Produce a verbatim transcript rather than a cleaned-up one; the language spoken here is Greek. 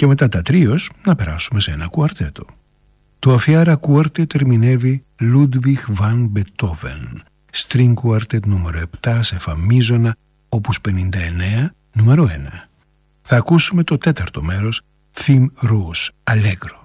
Και μετά τα τρίος να περάσουμε σε ένα κουαρτέτο. Το Αφιάρα Quartet ερμηνεύει Ludwig van Beethoven, String Quartet νούμερο επτά σε φα μίζωνα, όπους πενήντα εννέα, νούμερο ένα. Θα ακούσουμε το τέταρτο μέρος, Theme Rouge, Allegro.